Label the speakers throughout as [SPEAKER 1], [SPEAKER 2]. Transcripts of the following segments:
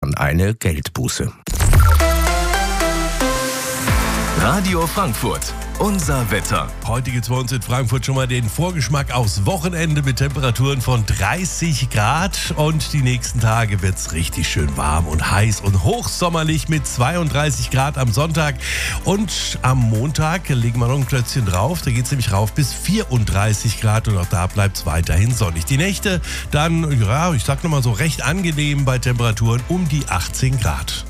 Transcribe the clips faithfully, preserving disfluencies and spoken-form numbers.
[SPEAKER 1] dann eine Geldbuße.
[SPEAKER 2] Radio Frankfurt, unser Wetter.
[SPEAKER 3] Heute gibt es bei uns in Frankfurt schon mal den Vorgeschmack aufs Wochenende mit Temperaturen von dreißig Grad. Und die nächsten Tage wird es richtig schön warm und heiß und hochsommerlich mit zweiunddreißig Grad am Sonntag. Und am Montag legen wir noch ein Klötzchen drauf. Da geht es nämlich rauf bis vierunddreißig Grad und auch da bleibt es weiterhin sonnig. Die Nächte dann, ja, ich sag nochmal so recht angenehm bei Temperaturen um die achtzehn Grad.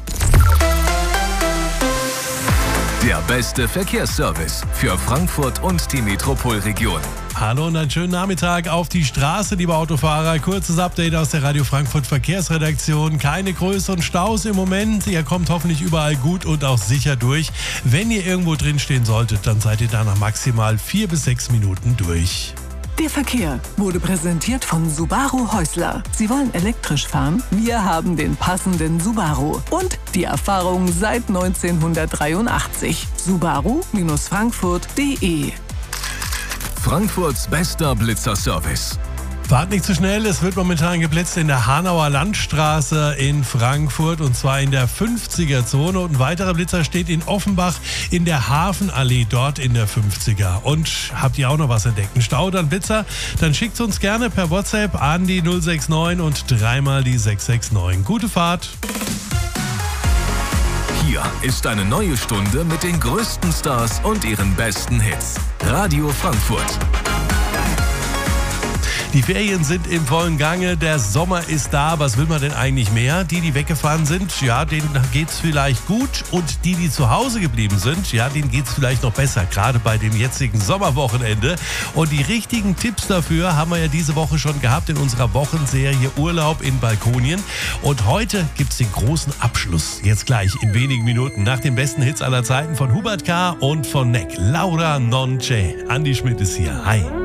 [SPEAKER 2] Der beste Verkehrsservice für Frankfurt und die Metropolregion.
[SPEAKER 3] Hallo und einen schönen Nachmittag auf die Straße, liebe Autofahrer. Kurzes Update aus der Radio Frankfurt Verkehrsredaktion. Keine größeren Staus im Moment. Ihr kommt hoffentlich überall gut und auch sicher durch. Wenn ihr irgendwo drin stehen solltet, dann seid ihr da nach maximal vier bis sechs Minuten durch.
[SPEAKER 4] Der Verkehr wurde präsentiert von Subaru Häusler. Sie wollen elektrisch fahren? Wir haben den passenden Subaru. Und die Erfahrung seit neunzehnhundertdreiundachtzig. Subaru Frankfurt punkt de.
[SPEAKER 2] Frankfurts bester Blitzerservice.
[SPEAKER 3] Fahrt nicht zu schnell, es wird momentan geblitzt in der Hanauer Landstraße in Frankfurt und zwar in der fünfziger Zone. Und ein weiterer Blitzer steht in Offenbach in der Hafenallee, dort in der fünfziger. Und habt ihr auch noch was entdeckt? Ein Stau oder ein Blitzer? Dann schickt uns gerne per WhatsApp an die null sechs neun und dreimal die sechs sechs neun. Gute Fahrt!
[SPEAKER 2] Hier ist eine neue Stunde mit den größten Stars und ihren besten Hits. Radio Frankfurt.
[SPEAKER 3] Die Ferien sind im vollen Gange, der Sommer ist da. Was will man denn eigentlich mehr? Die, die weggefahren sind, ja, denen geht's vielleicht gut. Und die, die zu Hause geblieben sind, ja, denen geht's vielleicht noch besser. Gerade bei dem jetzigen Sommerwochenende. Und die richtigen Tipps dafür haben wir ja diese Woche schon gehabt in unserer Wochenserie Urlaub in Balkonien. Und heute gibt's den großen Abschluss. Jetzt gleich in wenigen Minuten nach den besten Hits aller Zeiten von Hubert K. und von Neck. Laura Non C'è. Andi Schmidt ist hier. Hi.